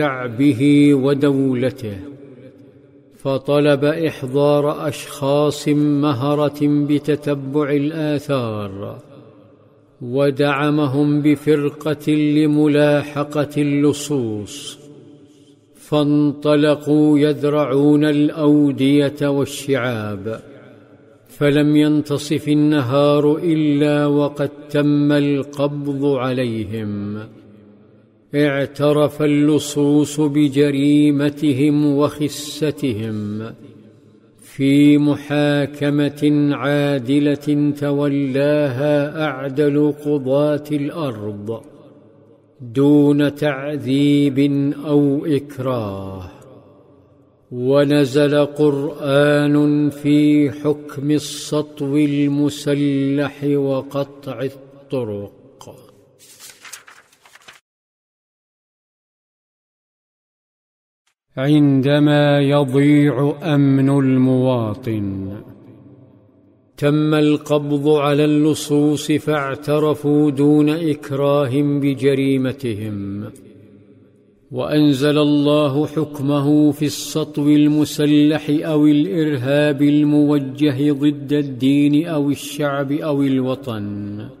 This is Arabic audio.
شعبه ودولته، فطلب إحضار أشخاص مهرة بتتبع الآثار، ودعمهم بفرقة لملاحقة اللصوص، فانطلقوا يذرعون الأودية والشعاب، فلم ينتصف النهار إلا وقد تم القبض عليهم. اعترف اللصوص بجريمتهم وخستهم في محاكمة عادلة تولاها أعدل قضاة الأرض دون تعذيب أو إكراه. ونزل قرآن في حكم السطو المسلح وقطع الطرق. عندما يضيع أمن المواطن، تم القبض على اللصوص فاعترفوا دون إكراه بجريمتهم، وأنزل الله حكمه في السطو المسلح أو الإرهاب الموجه ضد الدين أو الشعب أو الوطن.